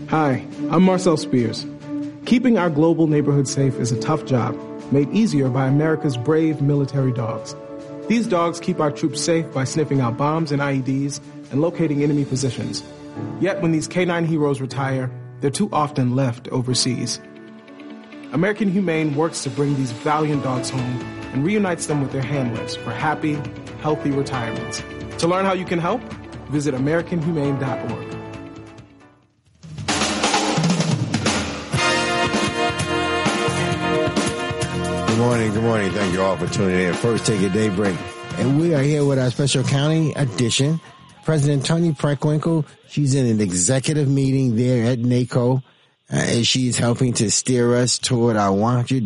Hi, I'm Marcel Spears. Keeping our global neighborhood safe is a tough job, made easier by America's brave military dogs. These dogs keep our troops safe by sniffing out bombs and IEDs and locating enemy positions. Yet when these canine heroes retire, they're too often left overseas. American Humane works to bring these valiant dogs home and reunites them with their handlers for happy, healthy retirements. To learn how you can help, visit AmericanHumane.org. Good morning. Thank you all for tuning in. First Take a Day Break. And we are here with our special county edition. President Toni Preckwinkle, she's in an executive meeting there at NACO, and she's helping to steer us toward our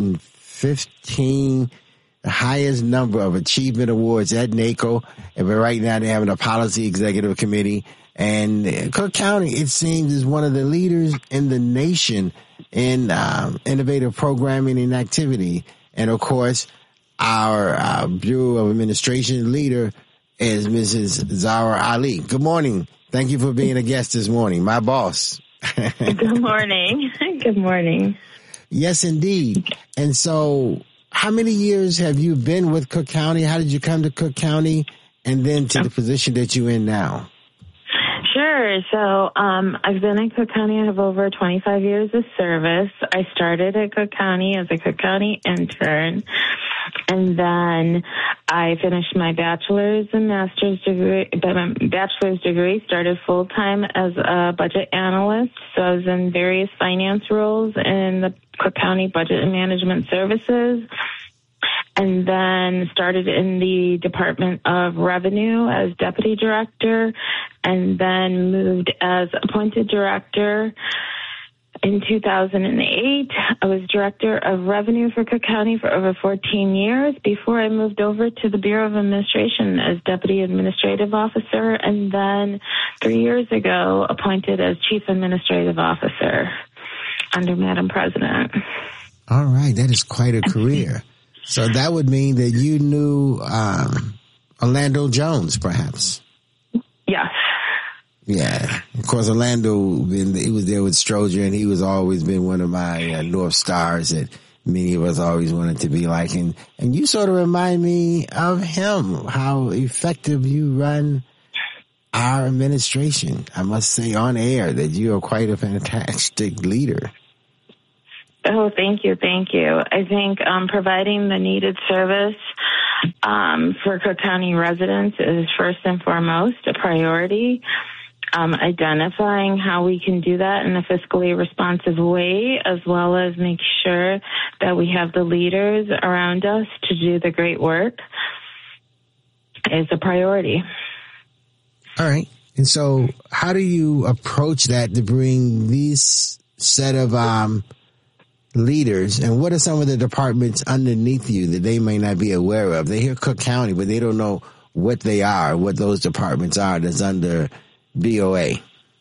115, the highest number of achievement awards at NACO. And right now they're having a policy executive committee. And Cook County, it seems, is one of the leaders in the nation in innovative programming and activity. And of course, our Bureau of Administration leader is Mrs. Zahra Ali. Good morning. Thank you for being a guest this morning, my boss. Good morning. Good morning. Yes, indeed. And so how many years have you been with Cook County? How did you come to Cook County and then to the position that you're in now? Sure. So I've been in Cook County. I have over 25 years of service. I started at Cook County as a Cook County intern, and then I finished my bachelor's and master's degree. But my bachelor's degree started full-time as a budget analyst. So I was in various finance roles in the Cook County Budget and Management Services, and then started in the Department of Revenue as deputy director, and then moved as appointed director. In 2008, I was director of revenue for Cook County for over 14 years before I moved over to the Bureau of Administration as deputy administrative officer, and then 3 years ago appointed as chief administrative officer under Madam President. All right. That is quite a career. So that would mean that you knew Orlando Jones, perhaps. Yes. Yeah. Of course, Orlando, he was there with Stroger, and he was always been one of my North Stars that many of us always wanted to be like. And you sort of remind me of him, how effective you run our administration. I must say on air that you are quite a fantastic leader. Oh, thank you. Thank you. I think providing the needed service for Cook County residents is first and foremost a priority. Identifying how we can do that in a fiscally responsive way, as well as make sure that we have the leaders around us to do the great work, is a priority. All right. And so how do you approach that to bring these set of leaders, and what are some of the departments underneath you that they may not be aware of? They hear Cook County, but they don't know what they are, what those departments are that's under BOA.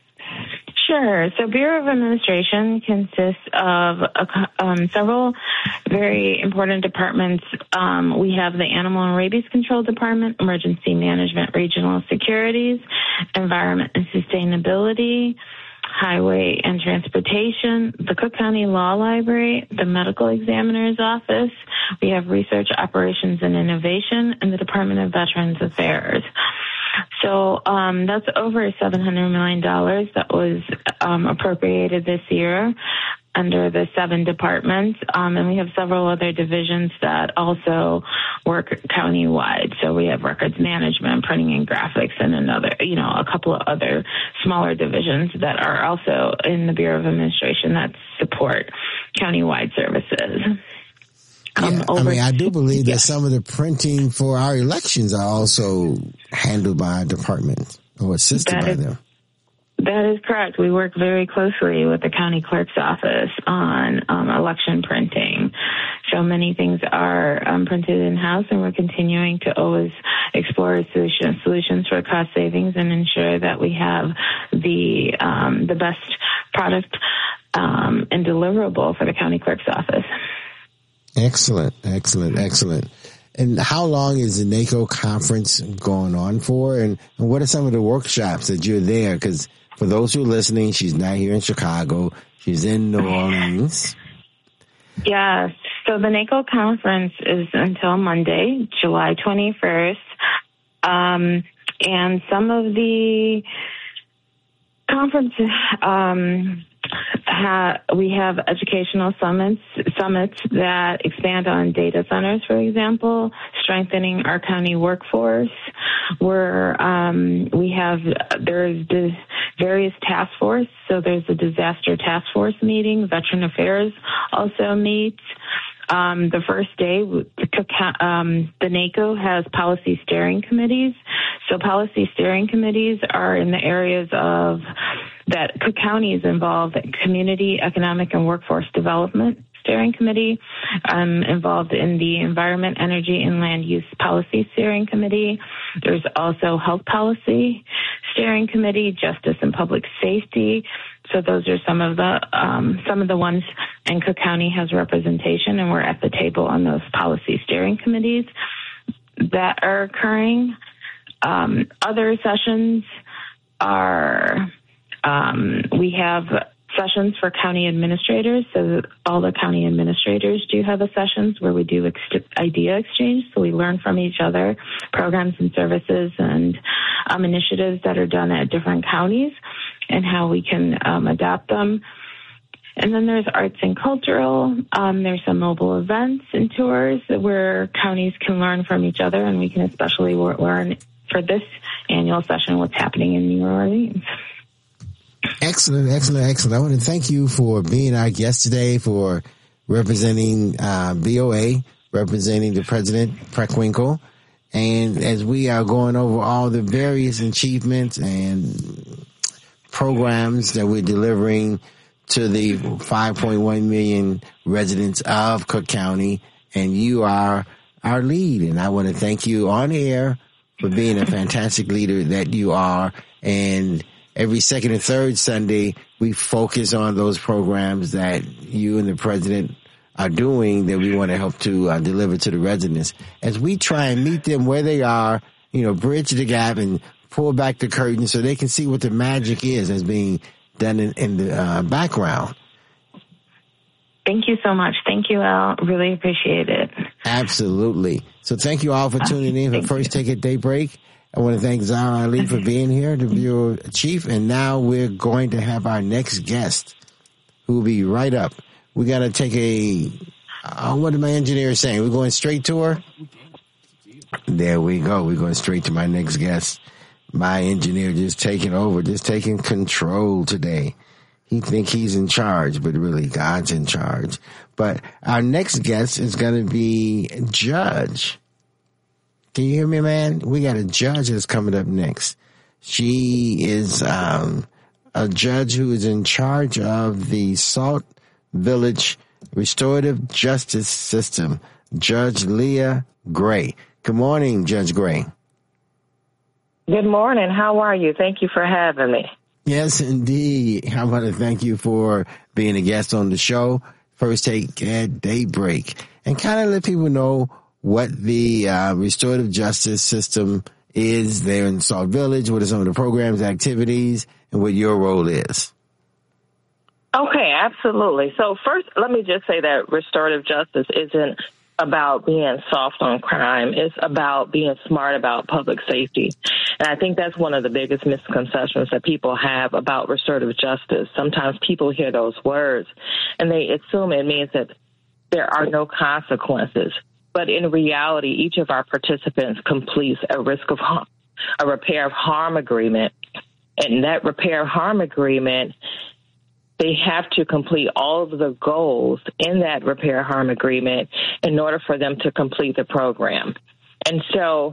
Sure. So Bureau of Administration consists of several very important departments. We have the Animal and Rabies Control Department, Emergency Management, Regional Securities, Environment and Sustainability, Highway and Transportation, the Cook County Law Library, the Medical Examiner's Office. We have Research, Operations, and Innovation, and the Department of Veterans Affairs. So that's over $700 million that was appropriated this year under the 7 departments. And we have several other divisions that also work countywide. So we have records management, printing and graphics, and a couple of other smaller divisions that are also in the Bureau of Administration that support countywide services. I do believe that some of the printing for our elections are also handled by our department or assisted by them. That is correct. We work very closely with the county clerk's office on election printing. So many things are printed in-house, and we're continuing to always explore solutions for cost savings and ensure that we have the best product and deliverable for the county clerk's office. Excellent. And how long is the NACO conference going on for? And what are some of the workshops that you're there? Because For those who are listening, she's not here in Chicago. She's in New Orleans. Yes. So the NACO conference is until Monday, July 21st. And some of the conferences, we have educational summits that expand on data centers, for example, strengthening our county workforce. There's the various task force. So there's a disaster task force meeting. Veteran Affairs also meets. The first day, the NACO has policy steering committees. So policy steering committees are in the areas of that Cook County is involved in community, economic, and workforce development steering committee. I'm involved in the environment, energy, and land use policy steering committee. There's also health policy steering committee, justice and public safety. So those are some of the ones, and Cook County has representation, and we're at the table on those policy steering committees that are occurring. Other sessions are, we have sessions for county administrators. So all the county administrators do have a sessions where we do idea exchange. So we learn from each other programs and services and initiatives that are done at different counties and how we can adopt them. And then there's arts and cultural. There's some mobile events and tours where counties can learn from each other, and we can especially learn for this annual session what's happening in New Orleans. Excellent. I want to thank you for being our guest today, for representing BOA, representing the President Preckwinkle. And as we are going over all the various achievements and programs that we're delivering to the 5.1 million residents of Cook County, and you are our lead. And I want to thank you on air for being a fantastic leader that you are. And every second and third Sunday, we focus on those programs that you and the president are doing that we want to help to deliver to the residents. As we try and meet them where they are, bridge the gap and pull back the curtain so they can see what the magic is that's being done in the background. Thank you so much. Thank you, Al. Really appreciate it. Absolutely. So thank you all for tuning in for First Take at Daybreak. I want to thank Zara Ali for being here, the Bureau Chief. And now we're going to have our next guest who will be right up. We got to take what did my engineer saying? We're going straight to her? There we go. We're going straight to my next guest. My engineer just taking over, just taking control today. He think he's in charge, but really God's in charge. But our next guest is going to be Judge. Can you hear me, man? We got a judge that's coming up next. She is a judge who is in charge of the Salt Village Restorative Justice System, Judge Leah Gray. Good morning, Judge Gray. Good morning. How are you? Thank you for having me. Yes, indeed. I want to thank you for being a guest on the show, First Take at Daybreak, and kind of let people know what the restorative justice system is there in Salt Village, what are some of the programs, activities, and what your role is. Okay, absolutely. So first, let me just say that restorative justice isn't about being soft on crime. It's about being smart about public safety. And I think that's one of the biggest misconceptions that people have about restorative justice. Sometimes people hear those words and they assume it means that there are no consequences. But in reality, each of our participants completes a repair of harm agreement. And that repair of harm agreement, they have to complete all of the goals in that repair harm agreement in order for them to complete the program. And so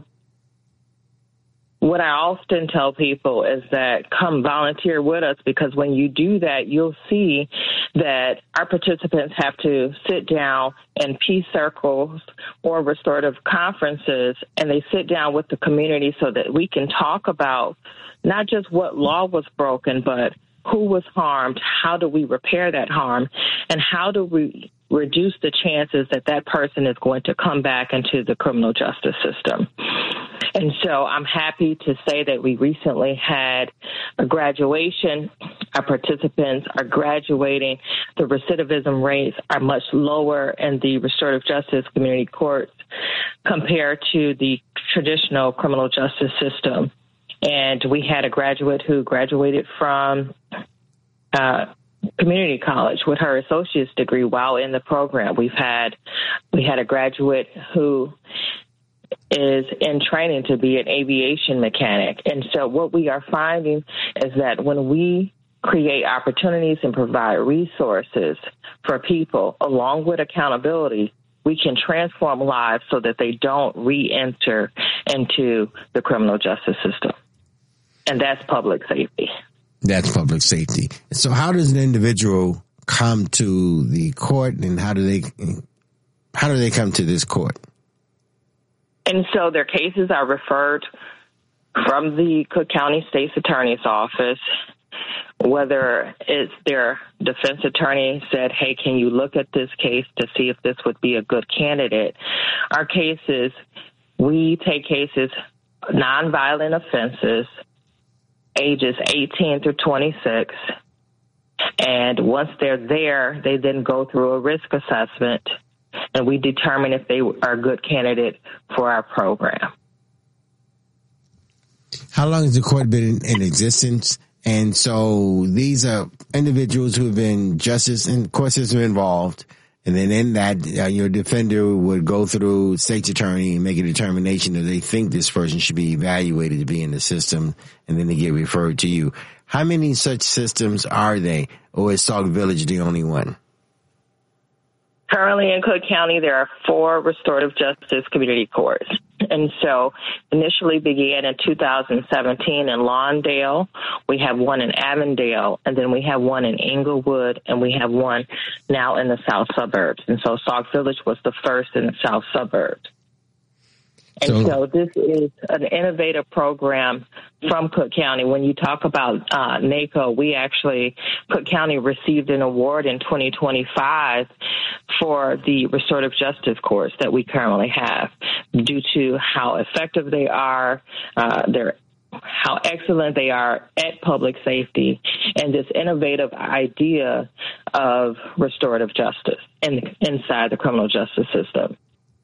what I often tell people is that come volunteer with us, because when you do that, you'll see that our participants have to sit down in peace circles or restorative conferences, and they sit down with the community so that we can talk about not just what law was broken, but who was harmed, how do we repair that harm, and how do we reduce the chances that that person is going to come back into the criminal justice system. And so I'm happy to say that we recently had a graduation. Our participants are graduating. The recidivism rates are much lower in the restorative justice community courts compared to the traditional criminal justice system. And we had a graduate who graduated from community college with her associate's degree while in the program. We had a graduate who is in training to be an aviation mechanic. And so what we are finding is that when we create opportunities and provide resources for people along with accountability, we can transform lives so that they don't re-enter into the criminal justice system. And that's public safety. That's public safety. So how does an individual come to the court, and how do they come to this court? And so their cases are referred from the Cook County State's Attorney's Office, whether it's their defense attorney said, hey, can you look at this case to see if this would be a good candidate? Our cases, we take cases, nonviolent offenses, ages 18 through 26. And once they're there, they then go through a risk assessment, and we determine if they are a good candidate for our program. How long has the court been in existence? And so these are individuals who have been justice and court system involved. And then in that, your defender would go through state's attorney and make a determination that they think this person should be evaluated to be in the system, and then they get referred to you. How many such systems are they, or is Sauk Village the only one? Currently in Cook County, there are 4 restorative justice community courts. And so initially began in 2017 in Lawndale. We have one in Avondale, and then we have one in Englewood, and we have one now in the south suburbs. And so Sauk Village was the first in the south suburbs. And so this is an innovative program from Cook County. When you talk about NACO, Cook County received an award in 2025 for the restorative justice courts that we currently have due to how effective they are, how excellent they are at public safety, and this innovative idea of restorative justice inside the criminal justice system.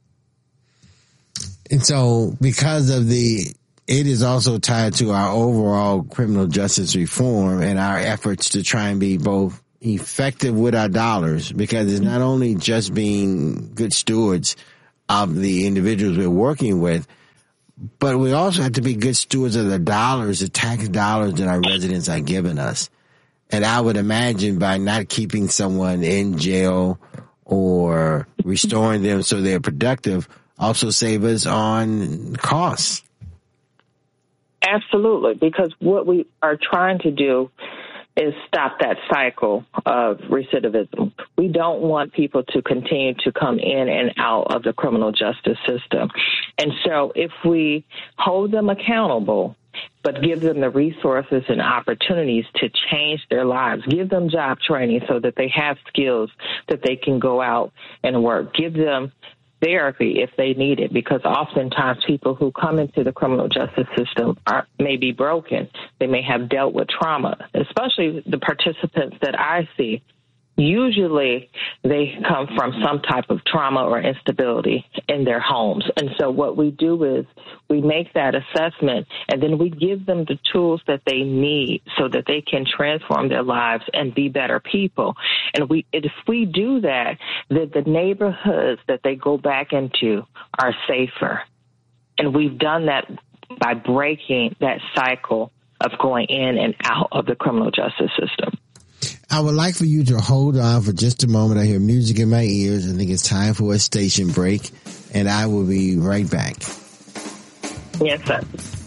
And so because of it is also tied to our overall criminal justice reform and our efforts to try and be both effective with our dollars, because it's not only just being good stewards of the individuals we're working with, but we also have to be good stewards of the dollars, the tax dollars that our residents are giving us. And I would imagine by not keeping someone in jail or restoring them so they're productive, also save us on costs. Absolutely, because what we are trying to do is stop that cycle of recidivism. We don't want people to continue to come in and out of the criminal justice system. And so if we hold them accountable, but give them the resources and opportunities to change their lives, give them job training so that they have skills that they can go out and work, give them therapy if they need it, because oftentimes people who come into the criminal justice system may be broken. They may have dealt with trauma, especially the participants that I see. Usually they come from some type of trauma or instability in their homes. And so what we do is we make that assessment, and then we give them the tools that they need so that they can transform their lives and be better people. And if we do that, then the neighborhoods that they go back into are safer. And we've done that by breaking that cycle of going in and out of the criminal justice system. I would like for you to hold on for just a moment. I hear music in my ears. I think it's time for a station break, and I will be right back. Yes, sir.